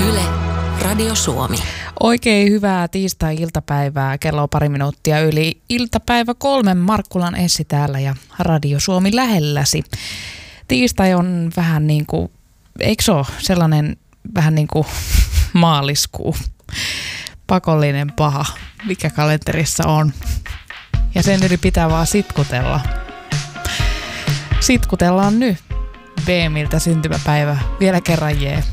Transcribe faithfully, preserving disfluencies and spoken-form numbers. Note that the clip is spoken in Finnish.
Yle, Radio Suomi. Oikein hyvää tiistai-iltapäivää. Kello on pari minuuttia yli iltapäivä kolmen. Markkulan Essi täällä ja Radio Suomi lähelläsi. Tiistai on vähän niin kuin, eikö se ole sellainen vähän niin kuin maaliskuu? Pakollinen paha, mikä kalenterissa on. Ja sen yli pitää vaan sitkutella. Sitkutellaan nyt. B M:ltä syntymäpäivä. Vielä kerran jee.